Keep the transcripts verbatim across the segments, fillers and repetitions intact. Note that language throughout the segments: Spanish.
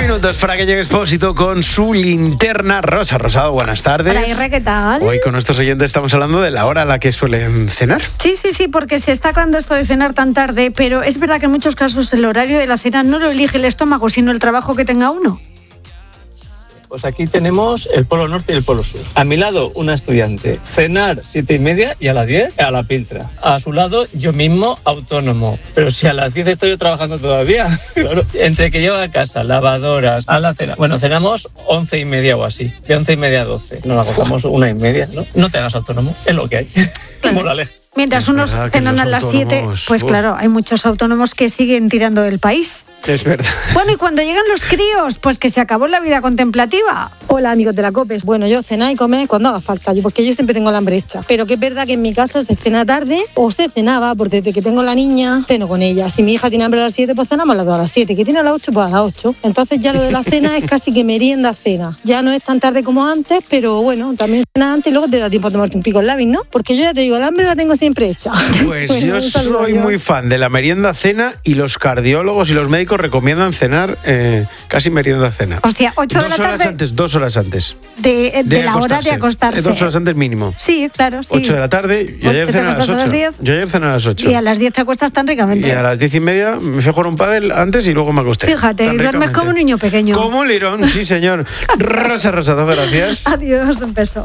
minutos para que llegue Expósito con su linterna rosa. Rosado, buenas tardes. Hola, Irre, ¿qué tal? Hoy con nuestros oyentes estamos hablando de la hora a la que suelen cenar. Sí, sí, sí, porque se está acabando esto de cenar tan tarde, pero es verdad que en muchos casos el horario de la cena no lo elige el estómago, sino el trabajo que tenga uno. Pues aquí tenemos el polo norte y el polo sur. A mi lado, una estudiante. Cenar siete y media y a las diez a la piltra. A su lado, yo mismo, autónomo. Pero si a las diez estoy yo trabajando todavía. Claro, entre que llevo a casa, lavadoras, a la cena. Bueno, cenamos once y media o así. De once y media a doce. Nos acostamos una y media, ¿no? No te hagas autónomo, es lo que hay. Como la ley. Mientras Es unos verdad que cenan los a las siete, autónomos, pues uh. claro, hay muchos autónomos que siguen tirando del país. Es verdad. Bueno, y cuando llegan los críos, pues que se acabó la vida contemplativa. Hola, amigos de la COPE. Bueno, yo cenar y comer cuando haga falta, yo, porque yo siempre tengo la hambre hecha. Pero que es verdad que en mi casa se cena tarde o se cenaba, porque desde que tengo la niña, ceno con ella. Si mi hija tiene hambre a las siete, pues cenamos a las dos a las siete. Que tiene a las ocho, pues a las ocho. Entonces ya lo de la cena es casi que merienda-cena. Ya no es tan tarde como antes, pero bueno, también cena antes y luego te da tiempo a tomarte un pico en labis, ¿no? Porque yo ya te digo, el hambre la tengo siempre hecha. Pues Bueno, yo un saludo, soy yo. muy fan de la merienda-cena y los cardiólogos y los médicos recomiendan cenar eh, casi merienda-cena. Hostia, ocho de la Dos horas tarde antes, dos horas antes. de, de la hora de acostarse. Eh, Dos horas antes mínimo. Sí, claro, sí. Ocho de la tarde. Yo Ocho, ayer ¿te cené a las acuestas a las ocho. diez? Yo ayer cené a las ocho. Y a las diez te acuestas tan ricamente. Y a las diez y media me fui a jugar un pádel antes y luego me acosté. Fíjate, Tan duermes ricamente. como un niño pequeño. Como un lirón, sí señor. Rosa Rosado, gracias. Adiós, un beso.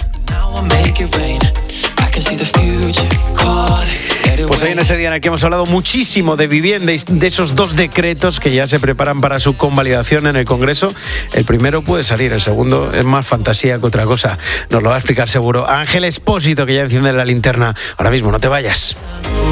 Pues hoy en este día en el que hemos hablado muchísimo de vivienda y de esos dos decretos que ya se preparan para su convalidación en el Congreso. El primero puede salir, el segundo es más fantasía que otra cosa. Nos lo va a explicar seguro Ángel Expósito, que ya enciende la linterna. Ahora mismo, no te vayas.